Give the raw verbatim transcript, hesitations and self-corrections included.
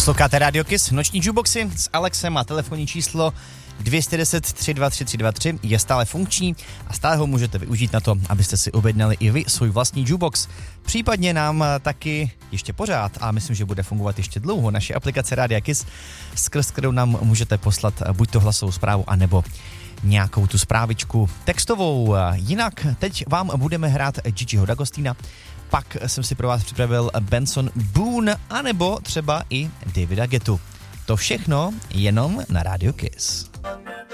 Posloucháte Radio Kiss, noční jukeboxy s Alexem a telefonní číslo dvě jedna nula tři dva tři tři dva tři je stále funkční a stále ho můžete využít na to, abyste si objednali i vy svůj vlastní jukebox. Případně nám taky ještě pořád, a myslím, že bude fungovat ještě dlouho, naše aplikace Radio Kiss, skrz kterou nám můžete poslat buď to hlasovou zprávu, anebo nějakou tu zprávičku textovou. Jinak teď vám budeme hrát Gigiho D'Agostina, pak jsem si pro vás připravil Benson Boone, anebo třeba i Davida Guettu. To všechno jenom na Radio Kiss.